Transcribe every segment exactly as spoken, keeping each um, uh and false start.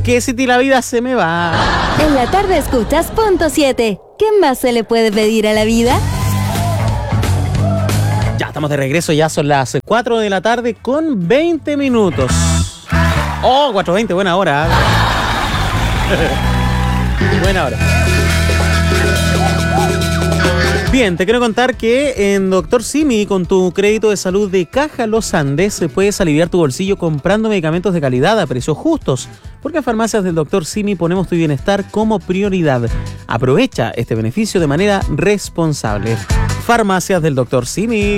Que si la vida se me va. En la tarde escuchas Punto siete. ¿Qué más se le puede pedir a la vida? Ya estamos de regreso, ya son las cuatro de la tarde con veinte minutos. Oh, cuatro veinte, buena hora. Buena hora. Bien, te quiero contar que en Doctor Simi, con tu crédito de salud de Caja Los Andes, puedes aliviar tu bolsillo comprando medicamentos de calidad a precios justos. Porque en farmacias del Doctor Simi ponemos tu bienestar como prioridad. Aprovecha este beneficio de manera responsable. Farmacias del Doctor Simi.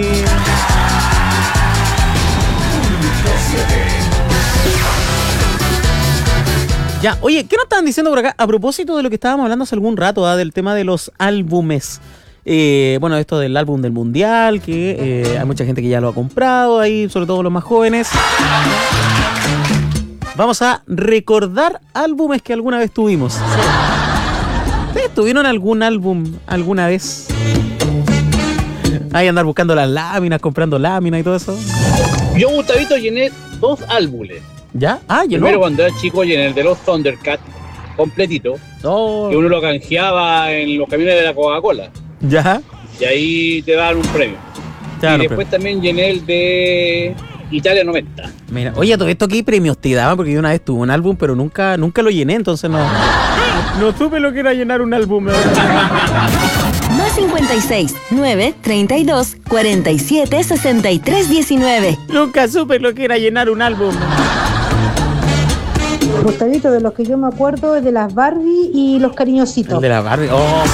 Ya, oye, ¿qué nos estaban diciendo por acá? A propósito de lo que estábamos hablando hace algún rato, ¿ah? Del tema de los álbumes. Eh, bueno, esto del álbum del Mundial, que eh, hay mucha gente que ya lo ha comprado ahí, sobre todo los más jóvenes. Vamos a recordar álbumes que alguna vez tuvimos. ¿Ustedes tuvieron algún álbum alguna vez? Ahí andar buscando las láminas, comprando láminas y todo eso. Yo, Gustavito, llené dos álbumes. ¿Ya? Ah, llenó. Primero, cuando era chico, llené el de los Thundercats, completito. Oh. Que uno lo canjeaba en los camiones de la Coca-Cola. ¿Ya? Y ahí te daban un premio. Claro, y después pero... también llené el de Italia noventa. Mira, oye, todo esto, ¿qué premios te daban? Porque yo una vez tuve un álbum, pero nunca, nunca lo llené, entonces no... No supe lo que era llenar un álbum. Más cincuenta y seis, nueve, treinta y dos, cuarenta y siete, sesenta y tres, diecinueve. Nunca supe lo que era llenar un álbum. Gustavito, de los que yo me acuerdo es de las Barbie y los cariñositos. El de las Barbie, oh.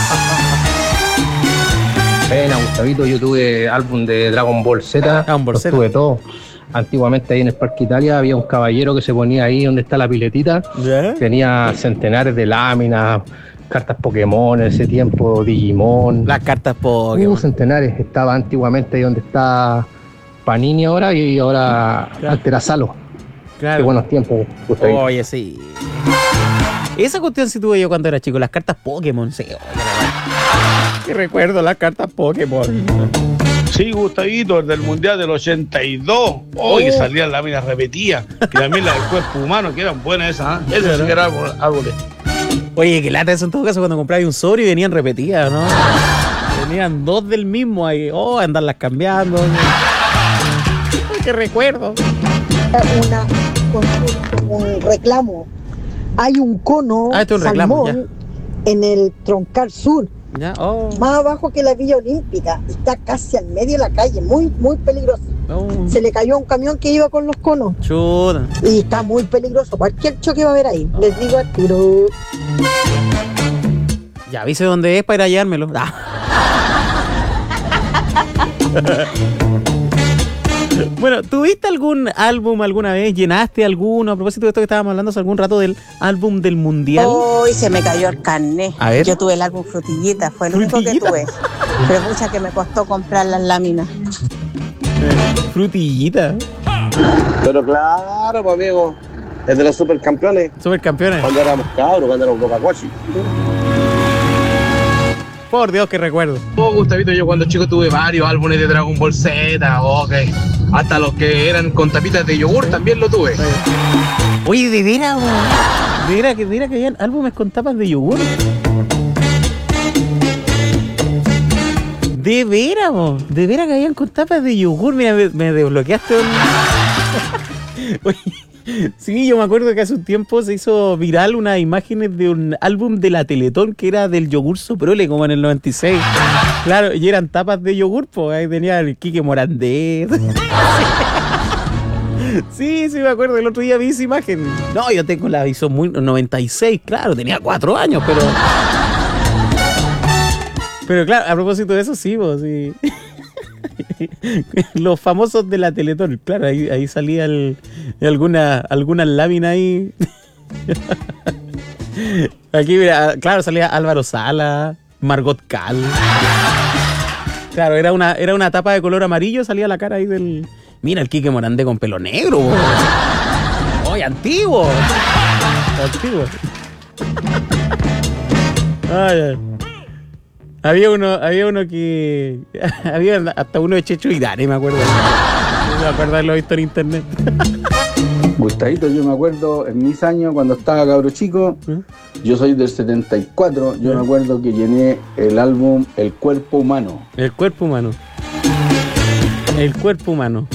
Pena, Gustavito, yo tuve álbum de Dragon Ball Z, Dragon Ball Z. tuve todo. Antiguamente ahí en el Parque Italia había un caballero que se ponía ahí donde está la piletita. ¿Ya? Tenía centenares de láminas, cartas Pokémon en ese tiempo, Digimon. Las cartas Pokémon. Uh, centenares. Estaba antiguamente ahí donde está Panini ahora y ahora Claro. Alterasalo. Claro. Qué buenos tiempos, Gustavito. Oye, sí. Esa cuestión sí tuve yo cuando era chico, las cartas Pokémon, sí. Oye, qué recuerdo las cartas Pokémon. Sí, Gustavito, el del Mundial del ochenta y dos. Oye, Oh. salían láminas repetidas. Y también las del cuerpo humano, que eran buenas esas, ¿eh? Esas sí que eran árboles. Oye, qué lata eso en todo caso cuando comprabas un sobre y venían repetidas, ¿no? Venían dos del mismo ahí. Oh, andarlas cambiando. Ay, qué recuerdo. Una, con un, un reclamo. Hay un cono Ah, este es un reclamo, salmón en el Troncal Sur, Ya, oh. más abajo que la Villa Olímpica. Está casi al medio de la calle, muy, muy peligroso. Oh. Se le cayó a un camión que iba con los conos Chuta. y está muy peligroso. Cualquier choque va a haber ahí. Les digo al tiro. Ya avise dónde es para ir a llevármelo. Ah. Bueno, ¿tuviste algún álbum alguna vez? ¿Llenaste alguno? A propósito de esto que estábamos hablando hace algún rato del álbum del Mundial. Hoy se me cayó el carnet. A ver. Yo tuve el álbum Frutillita, fue el único que ¿Frutillita? tuve. Pero mucha que me costó comprar las láminas. Eh, frutillita. Pero claro, pues amigo, es de los supercampeones. Supercampeones. Cuando éramos cabros, cuando éramos bocacuachi. Por Dios, que recuerdo. Oh, Gustavito, yo cuando chico tuve varios álbumes de Dragon Ball Z, ok. Hasta los que eran con tapitas de yogur también lo tuve. Oye, de veras, bo. de veras que, de veras que habían álbumes con tapas de yogur. De veras, bo. de veras que habían con tapas de yogur. Mira, me, me desbloqueaste un... Oye, sí, yo me acuerdo que hace un tiempo se hizo viral unas imágenes de un álbum de la Teletón que era del yogur Soprole, como en el noventa y seis. Claro, y eran tapas de yogur, pues ahí tenía el Quique Morandé. Sí, sí, me acuerdo, el otro día vi esa imagen. No, yo tengo la hizo muy noventa y seis, claro, tenía cuatro años, pero... Pero claro, a propósito de eso, sí, vos, sí. Los famosos de la Teletón, claro, ahí, ahí salía el, alguna, alguna lámina ahí. Aquí, mira, claro, salía Álvaro Sala, Margot Cal. Claro, era una, era una tapa de color amarillo, salía la cara ahí del... Mira, el Quique Morandé con pelo negro. ¡Oye, antiguo! Antiguo. Ay, ay. Había uno, había uno que... Había hasta uno de Checho Irane, me acuerdo. Me acuerdo de haberlo visto en internet. Gustavito, yo me acuerdo en mis años cuando estaba cabro chico, ¿Eh? yo soy del setenta y cuatro, yo ¿Eh? me acuerdo que llené el álbum El Cuerpo Humano. El cuerpo humano. El cuerpo humano.